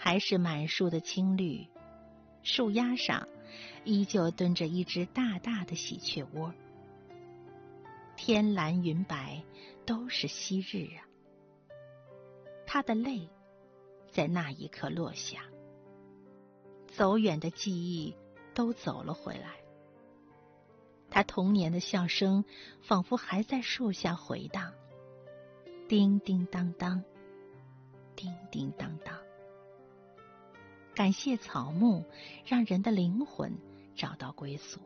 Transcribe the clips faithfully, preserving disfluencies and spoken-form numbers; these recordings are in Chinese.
还是满树的青绿，树丫上依旧蹲着一只大大的喜鹊窝。天蓝云白，都是昔日啊。他的泪在那一刻落下，走远的记忆都走了回来。他童年的笑声仿佛还在树下回荡，叮叮当当，叮叮当当。感谢草木，让人的灵魂找到归宿。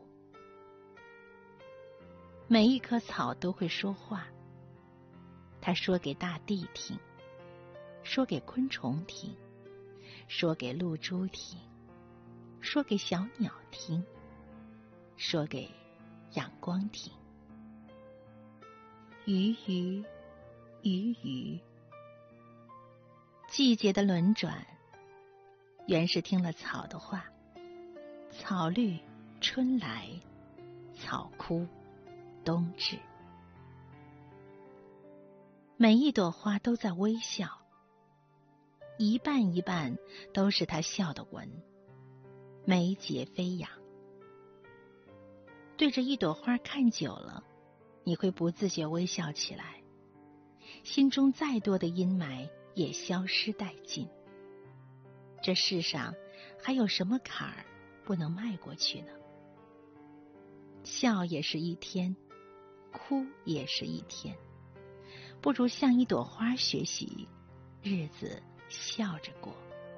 每一棵草都会说话，它说给大地听，说给昆虫听，说给露珠听，说给小鸟听，说给阳光听。鱼鱼鱼鱼，季节的轮转原是听了草的话。草绿春来，草枯冬至。每一朵花都在微笑，一瓣一瓣都是它笑的纹，眉睫飞扬。对着一朵花看久了，你会不自觉微笑起来，心中再多的阴霾也消失殆尽。这世上还有什么坎儿不能迈过去呢？笑也是一天，哭也是一天，不如向一朵花学习，日子笑着过。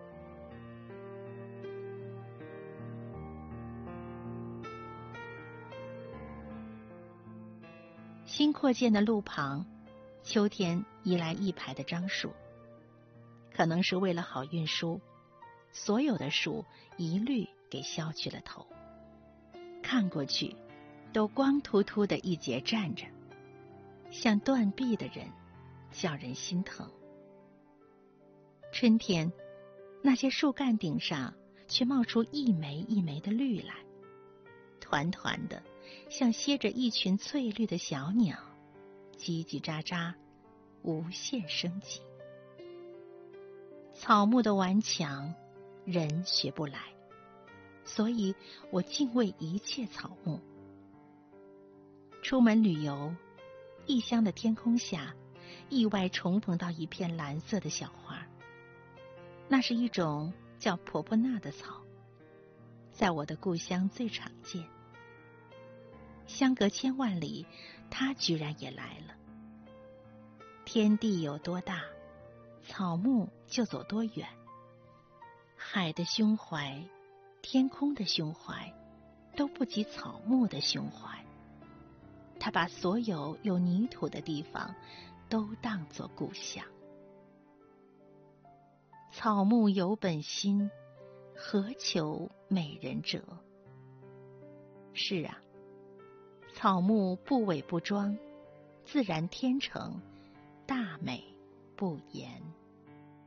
新扩建的路旁，秋天移来一排的樟树，可能是为了好运输，所有的树一律给削去了头，看过去都光秃秃的一截站着，像断臂的人，叫人心疼。春天，那些树干顶上却冒出一枚一枚的绿来，团团的，像歇着一群翠绿的小鸟，叽叽喳喳，无限生机。草木的顽强，人学不来，所以我敬畏一切草木。出门旅游，异乡的天空下，意外重逢到一片蓝色的小花，那是一种叫婆婆纳的草，在我的故乡最常见。相隔千万里，它居然也来了。天地有多大，草木就走多远。海的胸怀，天空的胸怀，都不及草木的胸怀。它把所有有泥土的地方都当作故乡。草木有本心，何求美人折？是啊，草木不伪不装，自然天成，大美不言。